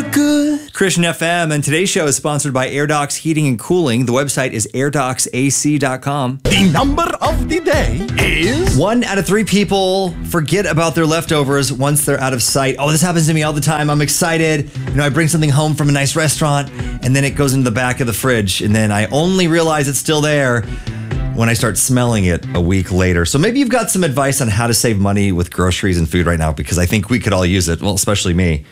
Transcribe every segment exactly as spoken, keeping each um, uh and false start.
look good. Christian F M, and today's show is sponsored by AirDocs Heating and Cooling. The website is air docs a c dot com. The number of the day is... One out of three people forget about their leftovers once they're out of sight. Oh, this happens to me all the time. I'm excited. You know, I bring something home from a nice restaurant, and then it goes into the back of the fridge, and then I only realize it's still there when I start smelling it a week later. So maybe you've got some advice on how to save money with groceries and food right now, because I think we could all use it. Well, especially me.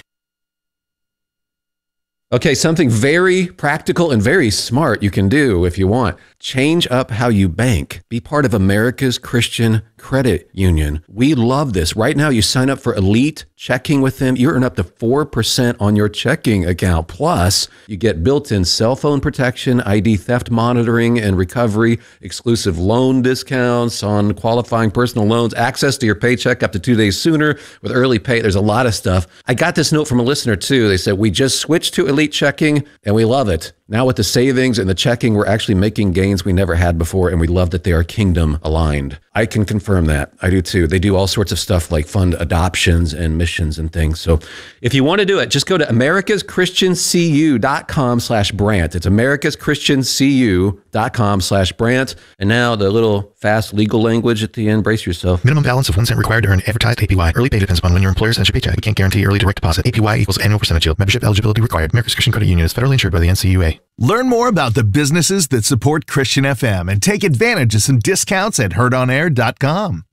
Okay, something very practical and very smart you can do if you want. Change up how you bank. Be part of America's Christian Credit Union. We love this. Right now, you sign up for Elite Checking with them. You earn up to four percent on your checking account. Plus, you get built-in cell phone protection, I D theft monitoring and recovery, exclusive loan discounts on qualifying personal loans, access to your paycheck up to two days sooner with early pay. There's a lot of stuff. I got this note from a listener, too. They said, we just switched to Elite Checking, and we love it. Now with the savings and the checking, we're actually making gains we never had before, and we love that they are kingdom aligned. I can confirm that. I do too. They do all sorts of stuff like fund adoptions and missions and things. So if you want to do it, just go to americaschristiancu.com slash Brant. It's americaschristiancu.com slash Brant. And now the little fast legal language at the end. Brace yourself. Minimum balance of one cent required to earn advertised A P Y. Early pay depends upon when your employer sends your paycheck. We can't guarantee early direct deposit. A P Y equals annual percentage yield. Membership eligibility required. America's Christian Credit Union is federally insured by the N C U A. Learn more about the businesses that support Christian F M and take advantage of some discounts at heard on air dot com.